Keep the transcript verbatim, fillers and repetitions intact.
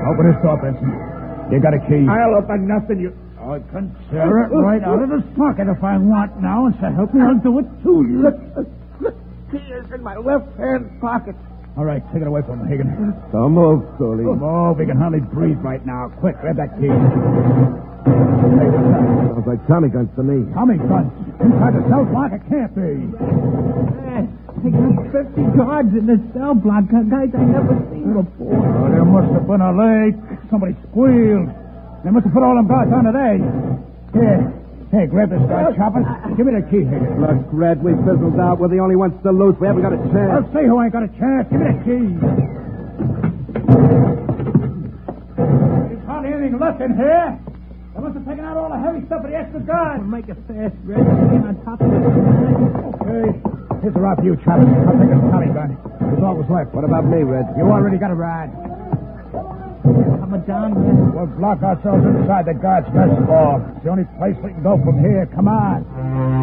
Open this door, Benson. You got a key. I'll open nothing, you... I can tear it right out of this pocket if I want now, and so help me, I'll do it too. Look, look, key is in my left-hand pocket. All right, take it away from him, Hagen. Don't move, Sully. Move, he can hardly breathe right now. Quick, grab that key. Sounds like Tommy guns to me. Tommy guns? Inside the cell block? It can't be. Hey, I got fifty guards in this cell block. Guys I never seen before. Oh, there must have been a leak. Somebody squealed. They must have put all them guards on today. Here. Hey, grab this guy, Chopper. Give me the key, Hagen. Look, Red, we fizzled out. We're the only ones still loose. We haven't got a chance. I'll say who ain't got a chance. Give me the key. There's hardly anything left in here. They must have taken out all the heavy stuff of the extra guards. We'll make it fast, Red. Get on top of it tonight. Okay. Here's the ride for you, Chopper. I'll take this Tommy gun. There's all was left. What about me, Red? You already got a ride. Coming down, Red. We'll block ourselves inside the guards' mess hall. It's the only place we can go from here. Come on.